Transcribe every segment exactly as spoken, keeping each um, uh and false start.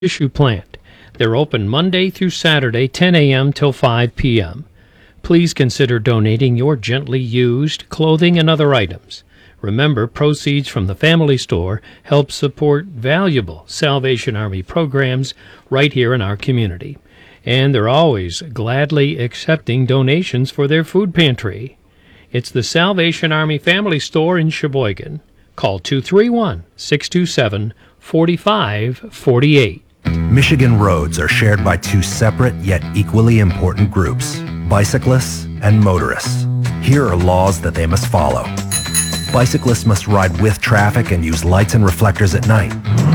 tissue plant. They're open Monday through Saturday, ten a.m. till five p.m. Please consider donating your gently used clothing and other items. Remember, proceeds from the family store help support valuable Salvation Army programs right here in our community. And they're always gladly accepting donations for their food pantry. It's the Salvation Army Family Store in Sheboygan. Call two three one, six two seven, four five four eight. Michigan roads are shared by two separate yet equally important groups, bicyclists and motorists. Here are laws that they must follow. Bicyclists must ride with traffic and use lights and reflectors at night.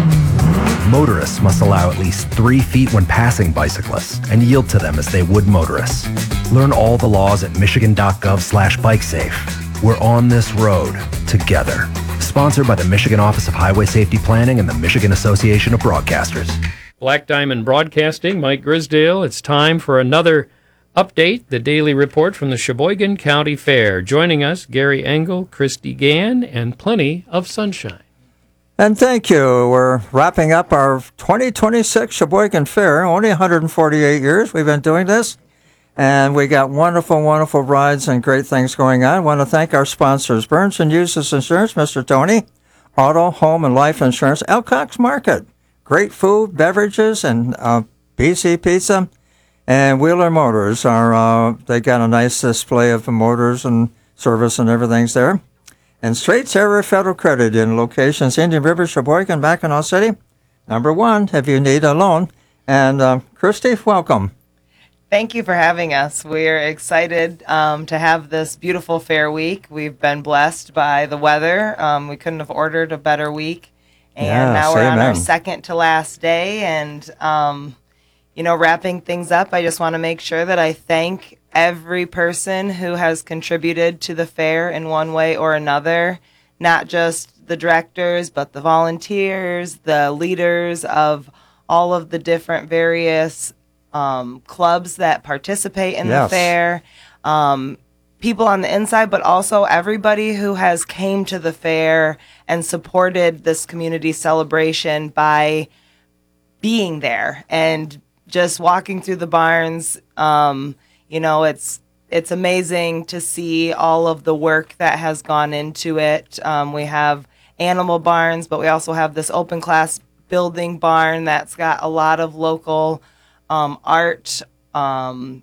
Motorists must allow at least three feet when passing bicyclists and yield to them as they would motorists. Learn all the laws at michigan.gov slash bikesafe. We're on this road together. Sponsored by the Michigan Office of Highway Safety Planning and the Michigan Association of Broadcasters. Black Diamond Broadcasting, Mike Grisdale. It's time for another update, the daily report from the Sheboygan County Fair. Joining us, Gary Engel, Christy Gann, and plenty of sunshine. And thank you. We're wrapping up our twenty twenty-six Sheboygan Fair. Only one hundred forty-eight years we've been doing this. And we got wonderful, wonderful rides and great things going on. I want to thank our sponsors, Burns and Eustace Insurance, Mister Tony, Auto, Home, and Life Insurance, Elcox Market, great food, beverages, and uh, B C Pizza, and Wheeler Motors. Are uh, they got a nice display of the motors and service and everything's there. And Straits Area Federal Credit in locations, Indian River, Sheboygan, Mackinac City. Number one, if you need a loan. And uh, Christy, welcome. Thank you for having us. We're excited um, to have this beautiful fair week. We've been blessed by the weather. Um, we couldn't have ordered a better week. And yeah, now we're on amen. our second to last day. And, um, you know, wrapping things up, I just want to make sure that I thank every person who has contributed to the fair in one way or another, not just the directors, but the volunteers, the leaders of all of the different various Um, clubs that participate in Yes. the fair, um, people on the inside, but also everybody who has came to the fair and supported this community celebration by being there and just walking through the barns. Um, you know, it's it's amazing to see all of the work that has gone into it. Um, we have animal barns, but we also have this open class building barn that's got a lot of local Um, art um,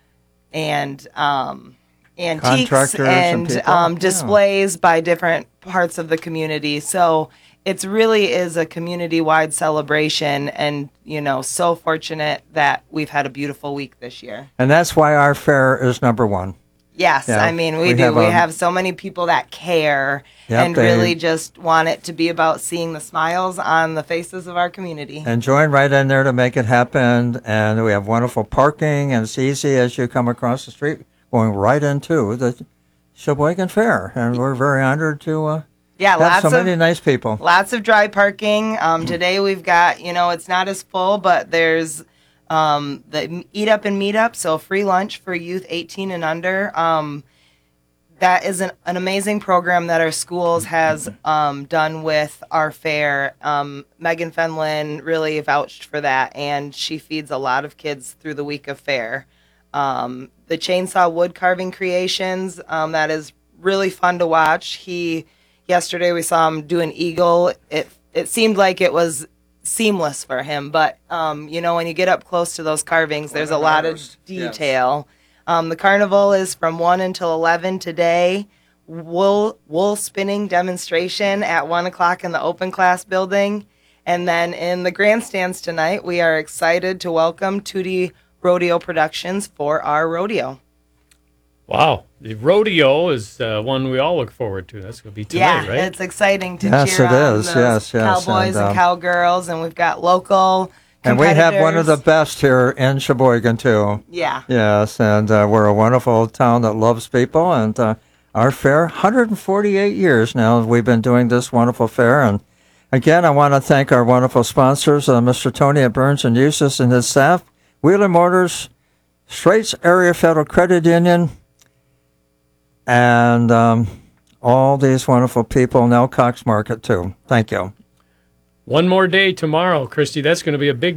and um, antiques Contractors and and, people. um, Yeah. displays by different parts of the community. So it really is a community-wide celebration, and you know, so fortunate that we've had a beautiful week this year. And that's why our fair is number one. Yes, Yeah, I mean, we, we do. have, we um, have so many people that care Yep, and they- really just want it to be about seeing the smiles on the faces of our community. And join right in there to make it happen. And we have wonderful parking, and it's easy as you come across the street going right into the Sheboygan Fair. And we're very honored to uh, yeah, have lots so of many nice people. Lots of dry parking. Um, today we've got, you know, it's not as full, but there's um, the Eat Up and Meet Up, so free lunch for youth eighteen and under. Um, that is an, an amazing program that our schools has um, done with our fair. Um, Megan Fenlon really vouched for that, and she feeds a lot of kids through the week of fair. Um, the Chainsaw Wood Carving Creations, um, that is really fun to watch. He... Yesterday we saw him do an eagle. It it seemed like it was seamless for him, but um, you know, when you get up close to those carvings, there's a lot of detail. Um, the carnival is from one until eleven today. Wool wool spinning demonstration at one o'clock in the open class building, and then in the grandstands tonight, we are excited to welcome Tootie Rodeo Productions for our rodeo. Wow. The rodeo is uh, one we all look forward to. That's going to be tonight, yeah, right? it's exciting to Yes, cheer it on is. those Yes, yes, cowboys and, and, um, cowgirls, and we've got local And we have one of the competitors. best here in Sheboygan, too. Yeah. Yes, and uh, we're a wonderful town that loves people, and uh, our fair, one hundred forty-eight years now we've been doing this wonderful fair. And again, I want to thank our wonderful sponsors, uh, Mister Tony at Burns and Eustace and his staff, Wheeler Motors, Straits Area Federal Credit Union, and um, all these wonderful people in Elcox Market, too. Thank you. One more day tomorrow, Christy. That's going to be a big